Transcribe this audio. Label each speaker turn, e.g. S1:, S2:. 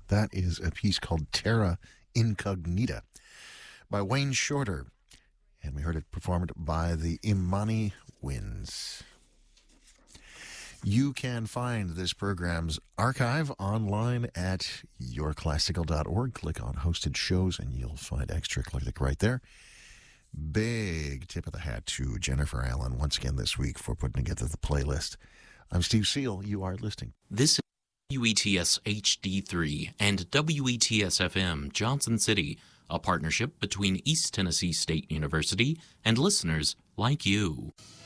S1: That is a piece called Terra Incognita by Wayne Shorter. And we heard it performed by the Imani Winds. You can find this program's archive online at yourclassical.org. Click on hosted shows and you'll find extra. Click right there. Big tip of the hat to Jennifer Allen once again this week for putting together the playlist. I'm Steve Seal. You are listening.
S2: This is WETS HD3 and WETS FM Johnson City, a partnership between East Tennessee State University and listeners like you.